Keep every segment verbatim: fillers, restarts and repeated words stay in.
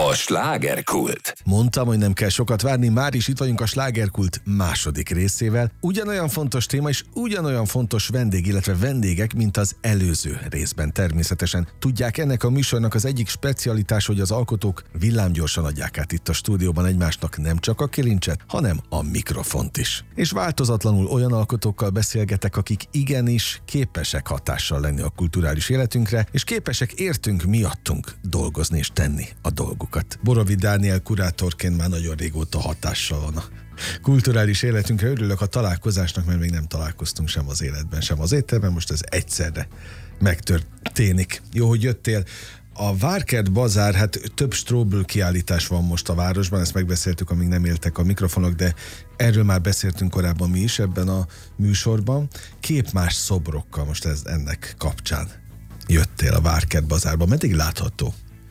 A slágerkult. Mondtam, hogy nem kell sokat várni, már is itt vagyunk a slágerkult második részével. Ugyanolyan fontos téma és ugyanolyan fontos vendég, illetve vendégek, mint az előző részben természetesen. Tudják, ennek a műsornak az egyik specialitás, hogy az alkotók villámgyorsan adják át itt a stúdióban egymásnak nem csak a kilincset, hanem a mikrofont is. És változatlanul olyan alkotókkal beszélgetek, akik igenis képesek hatással lenni a kulturális életünkre, és képesek értünk miattunk dolgozni és tenni a dolgukat. Borovics Dániel kurátorként már nagyon régóta hatással van a kulturális életünkre. Örülök a találkozásnak, mert még nem találkoztunk sem az életben, sem az étterben, most ez egyszerre megtörténik. Jó, hogy jöttél. A Várkert Bazár, hát több Strobl kiállítás van most a városban, ezt megbeszéltük, amíg nem éltek a mikrofonok, de erről már beszéltünk korábban mi is ebben a műsorban. Képmás szobrokkal most ez ennek kapcsán jöttél a Várkert Bazárba. Meddig látható?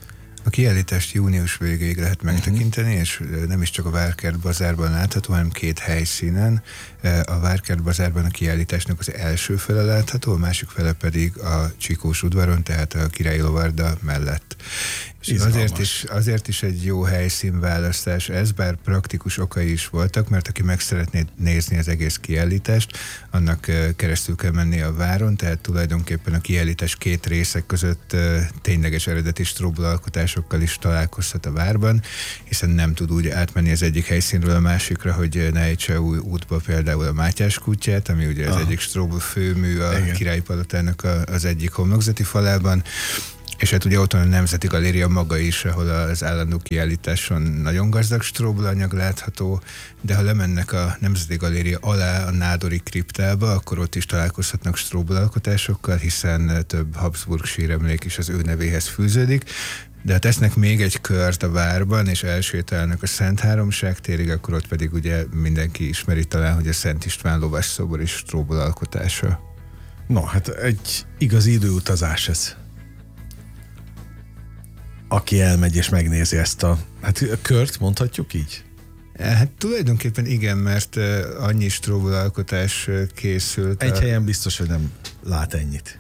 A kiállítást június végéig lehet megtekinteni, uh-huh. és nem is csak a Várkert Bazárban látható, hanem két helyszínen. A Várkert Bazárban a kiállításnak az első fele látható, a másik fele pedig a Csikós udvaron, tehát a Királyi Lovarda mellett. És azért is, azért is egy jó helyszínválasztás ez, bár praktikus okai is voltak, mert aki meg szeretné nézni az egész kiállítást, annak keresztül kell menni a váron, tehát tulajdonképpen a kiállítás két részek között tényleges eredeti Strobl alkotásokkal is találkozhat a várban, hiszen nem tud úgy átmenni az egyik helyszínről a másikra, hogy ne ejtse új útba például a Mátyás kutyát, ami ugye az Aha. egyik Strobl főmű a Igen. Királyi Palotának a, az egyik homlokzati falában. És hát ugye ott van a Nemzeti Galéria maga is, ahol az állandó kiállításon nagyon gazdag Strobl anyag látható, de ha lemennek a Nemzeti Galéria alá a Nádori kriptába, akkor ott is találkozhatnak Strobl alkotásokkal, hiszen több Habsburg síremlék is az ő nevéhez fűződik. De ha tesznek még egy kört a várban, és elsétálnak a Szent Háromság térig, akkor ott pedig ugye mindenki ismeri talán, hogy a Szent István lovasszobor is Strobl alkotása. No, hát egy igazi időutazás ez. Aki elmegy és megnézi ezt a, hát a kört, mondhatjuk így? Hát tulajdonképpen igen, mert annyi Strobl alkotás készült. Egy a... helyen biztos, hogy nem lát ennyit.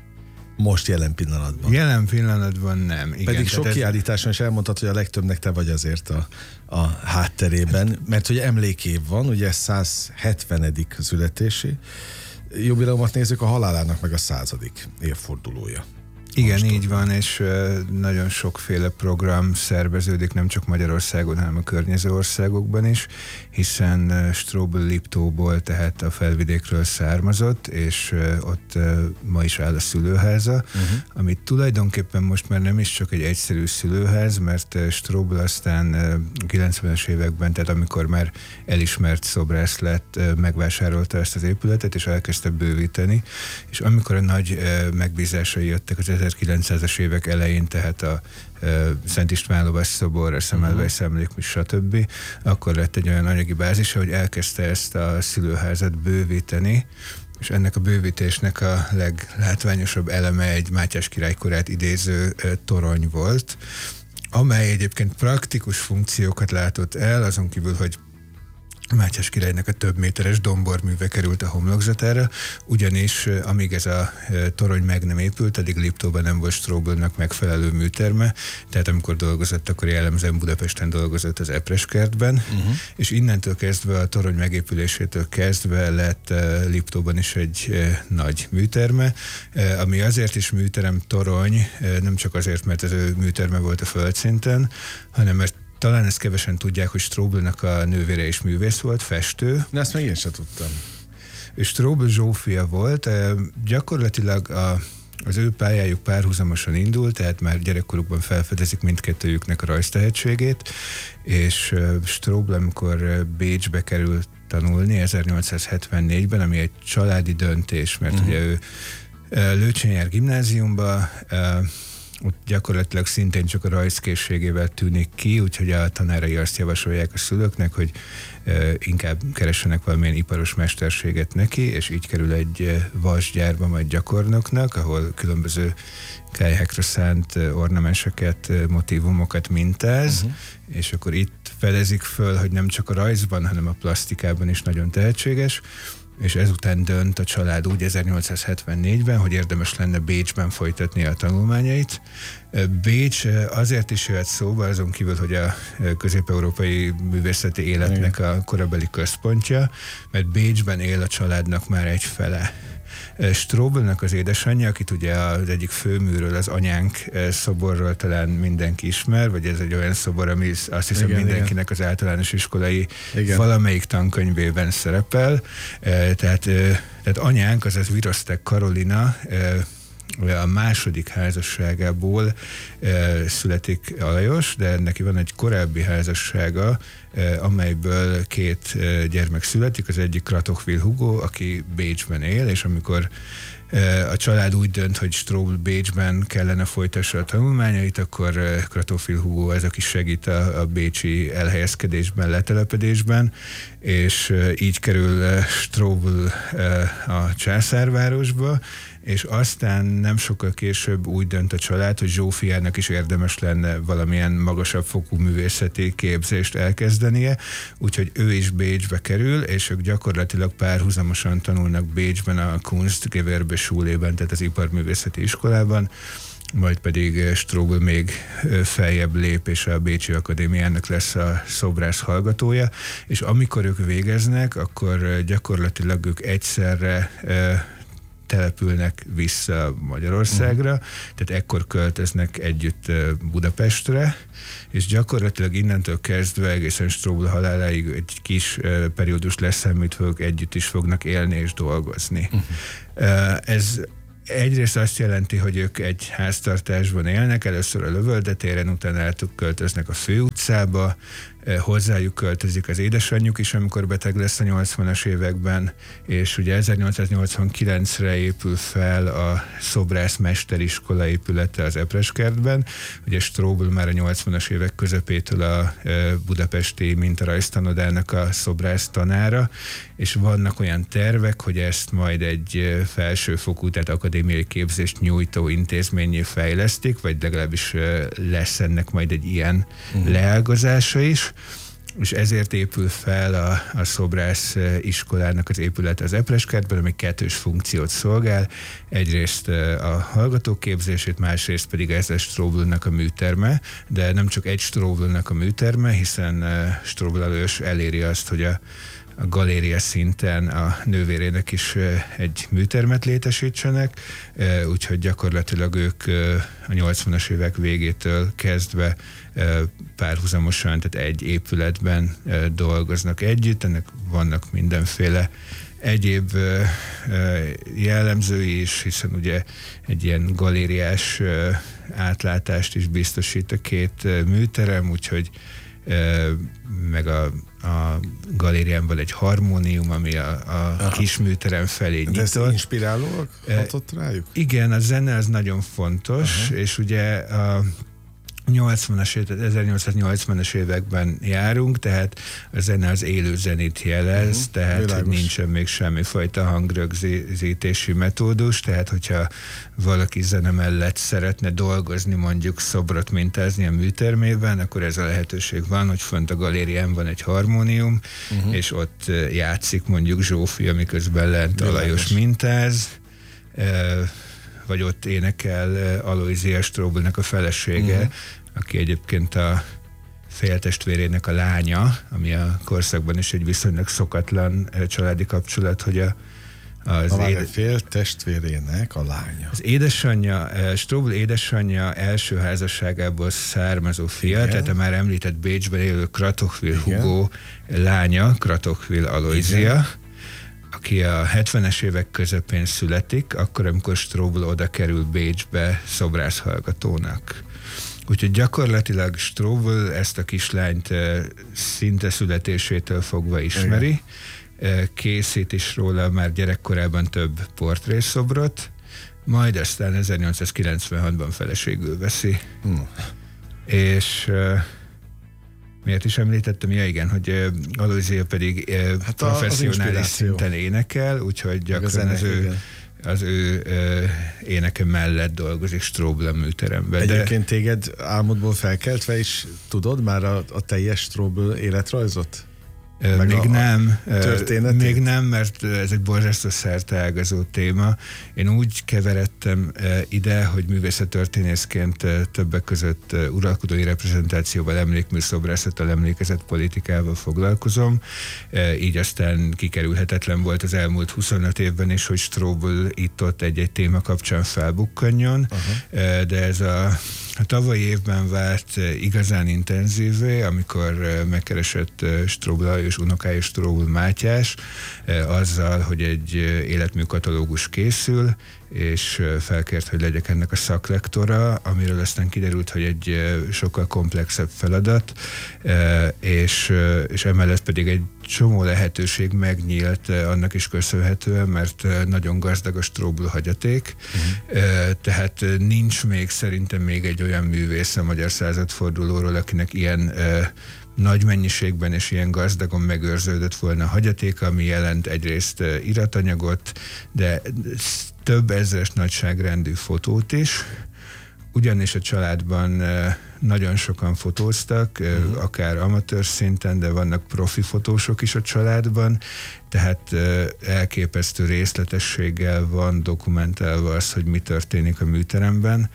Most jelen pillanatban. Jelen pillanatban nem. Igen, Pedig sok ez... kiállításon is elmondtad, hogy a legtöbbnek te vagy azért a, a hátterében, mert hogy emlékév van, ugye száz hetvenedik születési jubileumot nézzük, a halálának meg a századik évfordulója. Igen, Most így van, és nagyon sokféle program szerveződik, nem csak Magyarországon, hanem a környező országokban is, hiszen Strobl Liptóból, tehát a felvidékről származott, és ott ma is áll a szülőháza, uh-huh. amit tulajdonképpen most már nem is csak egy egyszerű szülőház, mert Strobl aztán a kilencvenes években, tehát amikor már elismert szobrász lett, megvásárolta ezt az épületet, és elkezdte bővíteni, és amikor a nagy megbízásai jöttek az ezerkilencszázas évek elején, tehát a e, Szent István lovasszobor, a Semmelweis emlékmű, stb., akkor lett egy olyan anyagi bázisa, hogy elkezdte ezt a szülőházat bővíteni, és ennek a bővítésnek a leglátványosabb eleme egy Mátyás király korát idéző e, torony volt, amely egyébként praktikus funkciókat látott el, azon kívül, hogy Mátyás királynak a több méteres domborműve került a homlokzatára, ugyanis amíg ez a torony meg nem épült, addig Liptóban nem volt Stroblnak megfelelő műterme, tehát amikor dolgozott, akkor jellemzően Budapesten dolgozott az Epreskertben, uh-huh. és innentől kezdve a torony megépülésétől kezdve lett Liptóban is egy nagy műterme, ami azért is műterem torony, nem csak azért, mert ez ő műterme volt a földszinten, hanem mert talán ezt kevesen tudják, hogy Stroblnak a nővére is művész volt, festő. De ezt még én sem tudtam. És Strobl Zsófia volt, gyakorlatilag a, az ő pályájuk párhuzamosan indult, tehát már gyerekkorukban felfedezik mindkettőjüknek a rajztehetségét, és Strobl, amikor Bécsbe került tanulni ezernyolcszázhetvennégyben, ami egy családi döntés, mert uh-huh. ugye ő Lőcsén jár gimnáziumba, ott gyakorlatilag szintén csak a rajzkészségével tűnik ki, úgyhogy a tanárai azt javasolják a szülőknek, hogy e, inkább keressenek valamilyen iparos mesterséget neki, és így kerül egy vasgyárba, majd gyakornoknak, ahol különböző kályhákra szánt ornamenseket, motívumokat mintáz, uh-huh. és akkor itt fedezik föl, hogy nem csak a rajzban, hanem a plasztikában is nagyon tehetséges, és ezután dönt a család úgy ezernyolcszázhetvennégyben, hogy érdemes lenne Bécsben folytatni a tanulmányait. Bécs azért is jöhet szóba, azon kívül, hogy a közép-európai művészeti életnek a korabeli központja, mert Bécsben él a családnak már egy fele. Strobelnek az édesanyja, akit ugye az egyik főműről, az anyánk szoborról talán mindenki ismer, vagy ez egy olyan szobor, ami azt hiszem igen, mindenkinek igen. az általános iskolai igen. valamelyik tankönyvében szerepel. Tehát, tehát anyánk, azaz Virostek Karolina, a második házasságából e, születik Alajos, de neki van egy korábbi házassága, e, amelyből két e, gyermek születik, az egyik Kratochwil Hugo, aki Bécsben él, és amikor e, a család úgy dönt, hogy Strobl Bécsben kellene folytassa a tanulmányait, akkor e, Kratochwil Hugo ez, aki segít a, a bécsi elhelyezkedésben, letelepedésben, és e, így kerül e, Strobl e, a császárvárosba, és aztán nem sokkal később úgy dönt a család, hogy Zsófiának is érdemes lenne valamilyen magasabb fokú művészeti képzést elkezdenie, úgyhogy ő is Bécsbe kerül, és ők gyakorlatilag párhuzamosan tanulnak Bécsben a Kunstgewerbeschulében, tehát az iparművészeti iskolában, majd pedig Strobl még feljebb lép, és a Bécsi Akadémiának lesz a szobrász hallgatója, és amikor ők végeznek, akkor gyakorlatilag ők egyszerre települnek vissza Magyarországra, uh-huh. tehát ekkor költöznek együtt Budapestre, és gyakorlatilag innentől kezdve egészen Strobl haláláig egy kis uh, periódus leszámítva ők együtt is fognak élni és dolgozni. Uh-huh. Uh, ez egyrészt azt jelenti, hogy ők egy háztartásban élnek, először a Lövöldetéren, utána elköltöznek a Főutcába, hozzájuk költözik az édesanyjuk is, amikor beteg lesz a nyolcvanas években, és ugye ezernyolcszáznyolcvankilencre épül fel a szobrász mesteriskola épülete az Epreskertben. Ugye Strobl már a nyolcvanas évek közepétől a budapesti mintarajztanodának a szobrász tanára, és vannak olyan tervek, hogy ezt majd egy felsőfokú, tehát akadémiai képzést nyújtó intézménnyé fejlesztik, vagy legalábbis lesz ennek majd egy ilyen uh-huh. leágazása is, és ezért épül fel a, a szobrász iskolának az épület az Epreskertben, ami kettős funkciót szolgál. Egyrészt a hallgatók képzését, másrészt pedig ez a Stroblnak a műterme, de nem csak egy Stroblnak a műterme, hiszen Strobl Alajos eléri azt, hogy a a galéria szinten a nővérének is egy műtermet létesítsenek, úgyhogy gyakorlatilag ők a nyolcvanas évek végétől kezdve párhuzamosan, tehát egy épületben dolgoznak együtt, ennek vannak mindenféle egyéb jellemzői is, hiszen ugye egy ilyen galériás átlátást is biztosít a két műterem, úgyhogy meg a, a galérián van egy harmónium, ami a, a kis műterem felé nyitott. De ez inspirálóak hatott rájuk? Igen, a zene az nagyon fontos, aha. és ugye a nyolcvanas, ezernyolcszáznyolcvanas években járunk, tehát a zene az élő zenét jelez, uh-huh. tehát hogy nincsen még semmifajta hangrögzítési metódus, tehát hogyha valaki zene mellett szeretne dolgozni, mondjuk szobrot mintázni a műtermében, akkor ez a lehetőség van, hogy fönt a galérián van egy harmónium, uh-huh. és ott játszik mondjuk Zsófia, miközben lent Alajos mintáz, vagy ott énekel Alojzia Stroblnak a felesége, uh-huh. aki egyébként a féltestvérének a lánya, ami a korszakban is egy viszonylag szokatlan családi kapcsolat, hogy a az a éde... féltestvérének a lánya. Az édesanyja, Strobl édesanyja első házasságából származó fia, igen. tehát a már említett Bécsben élő Kratochwil Hugo lánya, Kratochwil Alojzia, igen. aki a hetvenes évek közepén születik, akkor, amikor Strobl oda kerül Bécsbe szobrászhallgatónak. Úgyhogy gyakorlatilag Strobl ezt a kislányt szinte születésétől fogva ismeri, igen. készít is róla már gyerekkorában több portrészobrot, majd aztán ezernyolcszázkilencvenhatban feleségül veszi. Hmm. És miért is említettem? Ja igen, hogy Alojzia pedig hát professzionális szinten énekel, úgyhogy gyakran az ő, az ő éneke mellett dolgozik Strobl a műteremben. Egyébként de... téged álmodból felkeltve is tudod már a, a teljes Strobl életrajzot? Meg még nem, történetét? Még nem, mert ez egy borzasztó szerteágazó téma. Én úgy keveredtem ide, hogy művészettörténészként többek között uralkodói reprezentációval, emlékműszobrászattal, emlékezett politikával foglalkozom. Így aztán kikerülhetetlen volt az elmúlt huszonöt évben is, hogy Strobl itt-ott egy-egy téma kapcsán felbukkanjon, uh-huh. de ez a A tavalyi évben vált igazán intenzívé, amikor megkeresett Strobl és unokája Strobl Mátyás azzal, hogy egy életműkatalógus készül, és felkért, hogy legyek ennek a szaklektora, amiről aztán kiderült, hogy egy sokkal komplexebb feladat, és, és emellett pedig egy csomó lehetőség megnyílt annak is köszönhetően, mert nagyon gazdag a Strobl hagyaték, uh-huh. tehát nincs még szerintem még egy olyan művész a magyar századfordulóról, akinek ilyen nagy mennyiségben és ilyen gazdagon megőrződött volna a hagyatéka, ami jelent egyrészt iratanyagot, de több ezres nagyságrendű fotót is, ugyanis a családban nagyon sokan fotóztak, uh-huh. akár amatőr szinten, de vannak profi fotósok is a családban, tehát elképesztő részletességgel van dokumentálva az, hogy mi történik a műteremben,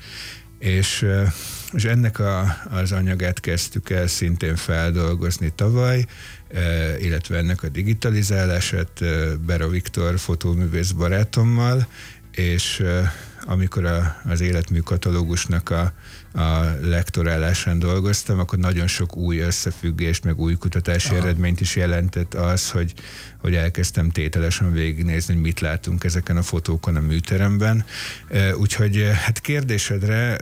és, és ennek a, az anyagát kezdtük el szintén feldolgozni tavaly, illetve ennek a digitalizálását Bera Viktor fotóművész barátommal, és amikor a, az életműkatalógusnak a, a lektorálásán dolgoztam, akkor nagyon sok új összefüggést, meg új kutatási Aha. eredményt is jelentett az, hogy, hogy elkezdtem tételesen végignézni, hogy mit látunk ezeken a fotókon a műteremben. Úgyhogy hát kérdésedre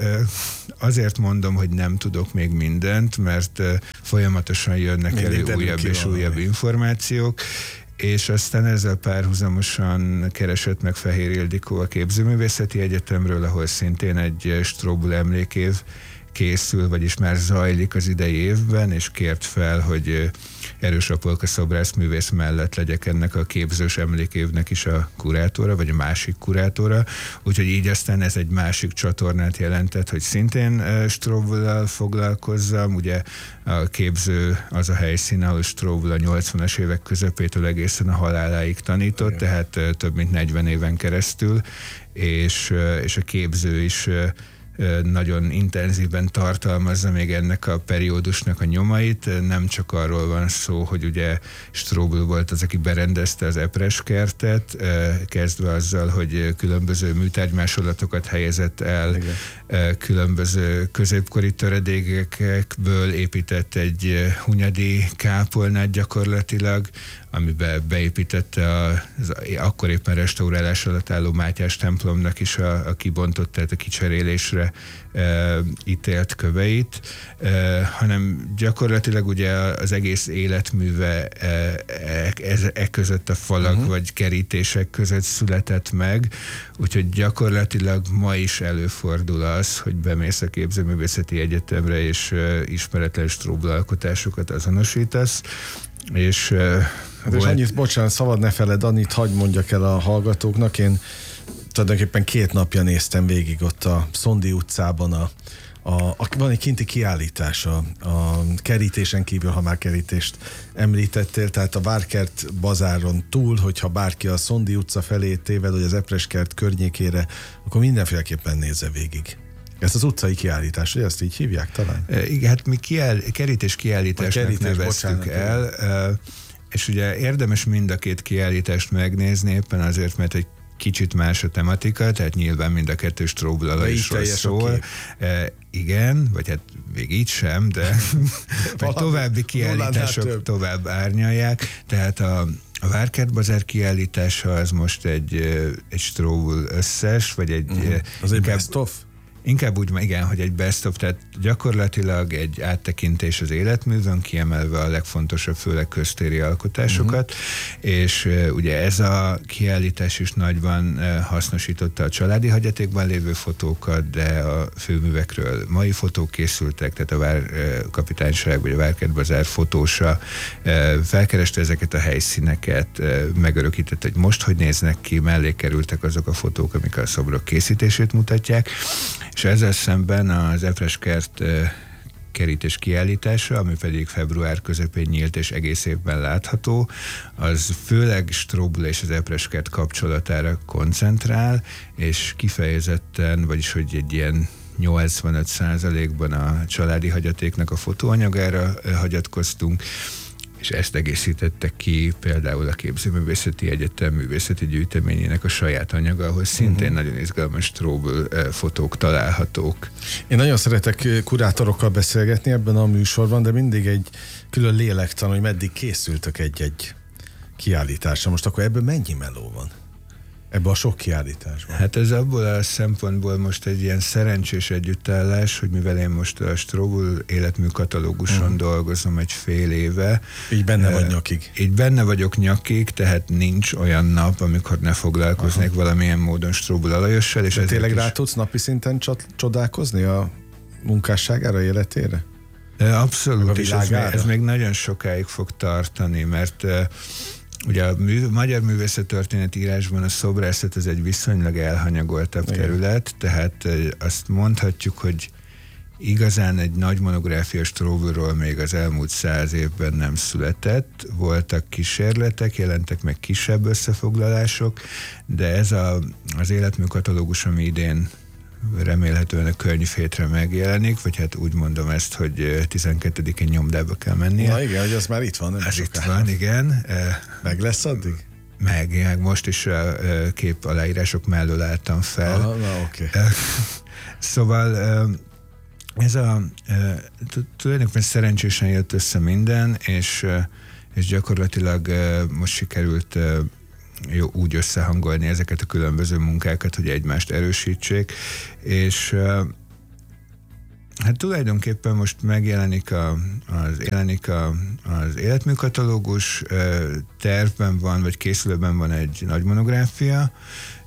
azért mondom, hogy nem tudok még mindent, mert folyamatosan jönnek Mindig elő újabb és valami. újabb információk, és aztán ezzel párhuzamosan keresett meg Fehér Ildikó a Képzőművészeti Egyetemről, ahol szintén egy Strobl emlékév készül, vagyis már zajlik az idei évben, és kért fel, hogy Erős Apolka szobrászművész mellett legyek ennek a képzős emlékévnek is a kurátora, vagy a másik kurátora. Úgyhogy így aztán ez egy másik csatornát jelentett, hogy szintén Strobl-lal foglalkozzam. Ugye a képző az a helyszín, ahol Strobl a nyolcvanas évek közepétől egészen a haláláig tanított, Igen. tehát több mint negyven éven keresztül, és, és a képző is nagyon intenzíven tartalmazza még ennek a periódusnak a nyomait. Nem csak arról van szó, hogy ugye Strobl volt az, aki berendezte az Epres kertet, kezdve azzal, hogy különböző műtárgymásodatokat helyezett el, Igen. különböző középkori töredékekből épített egy hunyadi kápolnát gyakorlatilag, amiben beépítette az akkor éppen restaurálás alatt álló Mátyás templomnak is a, a kibontott, tehát a kicserélésre e, ítélt köveit, e, hanem gyakorlatilag ugye az egész életműve e, e, e között a falak uh-huh. vagy kerítések között született meg, úgyhogy gyakorlatilag ma is előfordul az, hogy bemész a Képzőművészeti Egyetemre és e, ismeretlen Strobl alkotásokat azonosítasz, és Hát és annyit, bocsánat, szabad ne feled, annyit hagy mondjak el a hallgatóknak. Én tulajdonképpen két napja néztem végig ott a Szondi utcában a, a, a van egy kinti kiállítás a, a kerítésen kívül, ha már kerítést említettél, tehát a Várkert bazáron túl, hogyha bárki a Szondi utca felé téved, vagy az Epreskert környékére, akkor mindenféleképpen nézze végig. Ezt az utcai kiállítás, hogy ezt így hívják talán? Igen, hát mi kiáll, kerítés kiállításnak kerítés, neveztük bocsánat, el, és ugye érdemes mind a két kiállítást megnézni, éppen azért, mert egy kicsit más a tematika, tehát nyilván mind a kettő Strobl-al is szól. E, igen, vagy hát még így sem, de vagy további kiállítások tovább árnyalják. Tehát a A Várkert bazár kiállítása az most egy, egy Strobl összes, vagy egy... Uh-huh. Az egy best of? Inkább úgy, igen, hogy egy best of, tehát gyakorlatilag egy áttekintés az életművön, kiemelve a legfontosabb, főleg köztéri alkotásokat, uh-huh. és uh, ugye ez a kiállítás is nagyban uh, hasznosította a családi hagyatékban lévő fotókat, de a főművekről mai fotók készültek, tehát a Vár uh, kapitányság vagy a Várkert bazár fotósa uh, felkereste ezeket a helyszíneket, uh, megörökítette, hogy most hogy néznek ki, mellé kerültek azok a fotók, amik a szobrok készítését mutatják, és ezzel szemben az Epreskert kerítés kiállítása, ami pedig február közepén nyílt és egész évben látható, az főleg Strobl és az Epres-kert kapcsolatára koncentrál, és kifejezetten, vagyis hogy egy ilyen nyolcvanöt százalékban a családi hagyatéknak a fotóanyagára hagyatkoztunk, és ezt egészítette ki például a Képzőművészeti Egyetem művészeti gyűjteményének a saját anyaga, ahol szintén uh-huh. nagyon izgalmas Strobl fotók találhatók. Én nagyon szeretek kurátorokkal beszélgetni ebben a műsorban, de mindig egy külön lélektan, hogy meddig készültök egy-egy kiállításra. Most akkor ebből mennyi meló van? Ebben a sok kiállításban. Hát ez abból a szempontból most egy ilyen szerencsés együttállás, hogy mivel én most a Strobl életmű katalóguson mm. dolgozom egy fél éve. Így benne vagy nyakig. Így benne vagyok nyakig, tehát nincs olyan nap, amikor ne foglalkoznék Aha. valamilyen módon Strobl Alajossal. És de tényleg is... rá tudsz napi szinten csodálkozni a munkásságára, életére? Abszolút, és ez még, ez még nagyon sokáig fog tartani, mert ugye a mű, magyar művészettörténet írásban a szobrászat az egy viszonylag elhanyagoltabb Igen. terület, tehát azt mondhatjuk, hogy igazán egy nagy monográfia Stroblról még az elmúlt száz évben nem született. Voltak kísérletek, jelentek meg kisebb összefoglalások, de ez a, az életmű katalógus, ami idén remélhetően a könyvhétre megjelenik, vagy hát úgy mondom ezt, hogy tizenkettedikén nyomdába kell mennie. Na igen, hogy az már itt van. Nem ez itt van, igen. Meg lesz addig? Meg, meg most is a kép aláírások mellől álltam fel. Aha, na oké. Okay. Szóval ez a tulajdonképpen szerencsésen jött össze minden, és, és gyakorlatilag most sikerült jó, úgy összehangolni ezeket a különböző munkákat, hogy egymást erősítsék, és hát tulajdonképpen most megjelenik a, az, jelenik a, az életműkatalógus, tervben van, vagy készülőben van egy nagy monográfia,